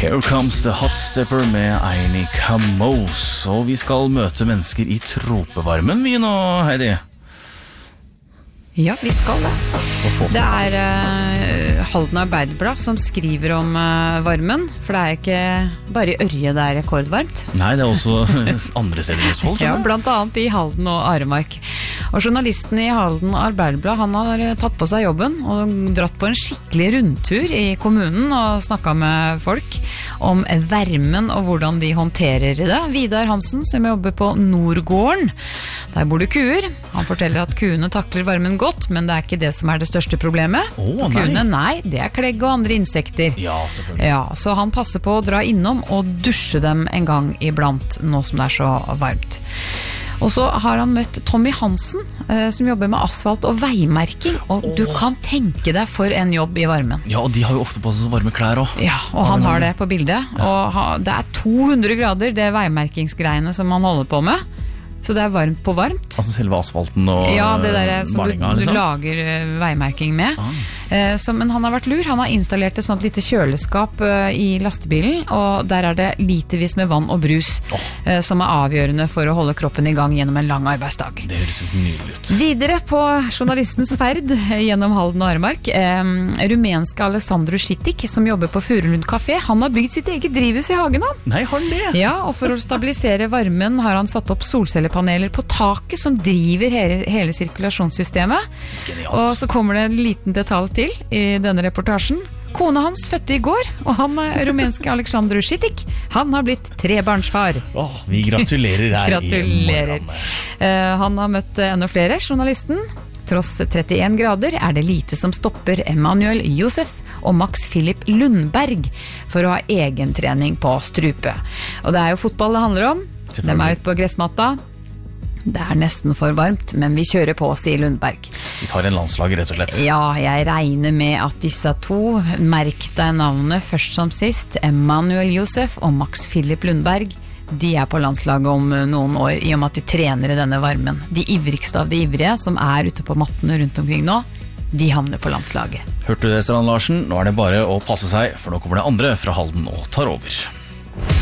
Here comes the hot stepper med Aini Kamos. Og vi skal møte mennesker i tropevarmen vi nå, Heidi. Ja, vi skal det. Det Halden Arbeiderblad som skriver om varmen, for det ikke bare i Ørje det rekordvarmt. Nei, det også andre steder i Østfold. Ja, blant annet i Halden og Aremark. Og journalisten i Halden Arbeiderblad, han har tatt på seg jobben og dratt på en skikkelig rundtur i kommunen og snakket med folk om varmen og hvordan de håndterer det. Vidar Hansen, som jobber på Nordgården, der bor det kuer. Han forteller at kuene takler varmen godt, men det ikke det som det største problemet. Kuene, nei, det klegg og andre insekter. Ja, selvfølgelig. Ja, så han passer på å dra innom og dusje dem en gang iblant, nå som det så varmt. Og så har han møtt Tommy Hansen, som jobber med asfalt og veimerking, og du kan tenke deg for en jobb i varmen. Ja, og de har jo ofte på seg så varme klær også. Ja, og han har det på bildet, og det 200 grader, det veimerkingsgreiene som han holder på med. Så det varmt på varmt. Altså selve asfalten og ja, det der som malinga, du liksom? lager veimerking med. Men han har vært lur. Han har installert et sånt lite kjøleskap i lastebilen, og der det litervis med vann og brus som avgjørende for å holde kroppen i gang gjennom en lang arbeidsdag. Det høres helt nydelig ut. Videre på journalistens ferd gjennom Halden og Aremark, rumenske Alessandro Šitik, som jobber på Furulund Café, han har bygd sitt eget drivhus i hagen han. Nei, har han det? Ja, og for å stabilisere varmen har han satt opp solcellepaneler på taket som driver hele sirkulasjonssystemet. Genialt. Og så kommer det en liten detalj til i denne reportasjen. Kona hans fødte i går, og han rumenske Aleksandr Šitik, han har blitt trebarnsfar. Vi gratulerer her Gratulerer. I morgen. Han har møtt enda flere, journalisten. Tross 31 grader det lite som stopper Emanuel Josef og Max Philip Lundberg for å ha egentrening på strupe. Og det jo fotball det handler om. De ute på gressmatta. Det nesten for varmt, men vi kjører på, sier Lundberg. Vi tar en landslag, rett og slett. Ja, jeg regner med at disse to, merk deg navnet først som sist, Emanuel Josef og Max Philip Lundberg, de på landslaget om noen år, i og med at de trener i denne varmen. De ivrigste av de ivrige, som ute på mattene rundt omkring nå, de havner på landslaget. Hørte du det, Strand Larsen? Nå det bare å passe seg, for nå kommer det andre fra Halden og tar over.